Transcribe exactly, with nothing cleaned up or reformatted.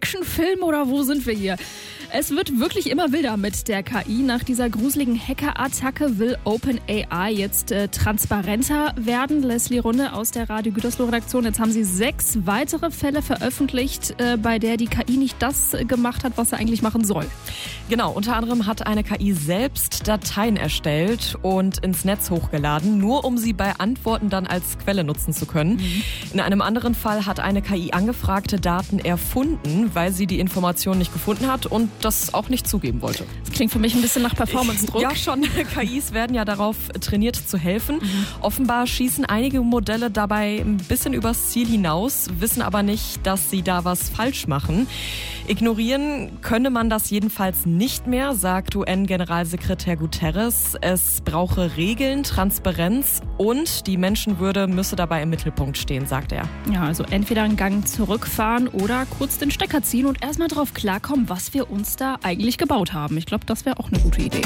Actionfilm oder wo sind wir hier? Es wird wirklich immer wilder mit der K I. Nach dieser gruseligen Hackerattacke will OpenAI jetzt äh, transparenter werden. Leslie Runde aus der Radio Gütersloh-Redaktion. Jetzt haben sie sechs weitere Fälle veröffentlicht, äh, bei der die K I nicht das gemacht hat, was sie eigentlich machen soll. Genau, unter anderem hat eine K I selbst Dateien erstellt und ins Netz hochgeladen, nur um sie bei Antworten dann als Quelle nutzen zu können. Mhm. In einem anderen Fall hat eine K I angefragte Daten erfunden, weil sie die Information nicht gefunden hat und das auch nicht zugeben wollte. Das klingt für mich ein bisschen nach Performance-Druck. Ja, schon. K Is werden ja darauf trainiert zu helfen. Mhm. Offenbar schießen einige Modelle dabei ein bisschen übers Ziel hinaus, wissen aber nicht, dass sie da was falsch machen. Ignorieren könne man das jedenfalls nicht mehr, sagt U N-Generalsekretär Guterres. Es brauche Regeln, Transparenz und die Menschenwürde müsse dabei im Mittelpunkt stehen, sagt er. Ja, also entweder einen Gang zurückfahren oder kurz den Stecker ziehen und erstmal drauf klarkommen, was wir uns da eigentlich gebaut haben. Ich glaube, das wäre auch eine gute Idee.